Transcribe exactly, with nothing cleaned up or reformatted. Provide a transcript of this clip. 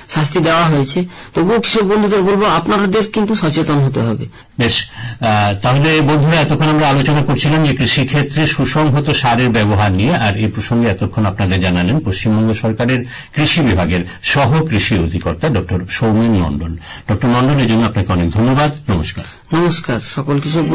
শাস্তি দেওয়া হয়েছে, তবুও কৃষক বন্ধুদের বলবো আপনাদের কিন্তু সচেতন হতে হবে। বেশ, তাহলে বন্ধুরা এতক্ষণ আমরা আলোচনা করছিলাম যে কৃষিক্ষেত্রে সুসংহত সারের ব্যবহার নিয়ে, আর এই প্রসঙ্গে এতক্ষণ আপনাদের জানালেন পশ্চিমবঙ্গ সরকারের কৃষি বিভাগের সহ কৃষি অধিকর্তা ডক্টর সৌমেন মণ্ডল। ডক্টর মণ্ডল, এর জন্য আপনাকে অনেক ধন্যবাদ। নমস্কার। নমস্কার সকল কৃষক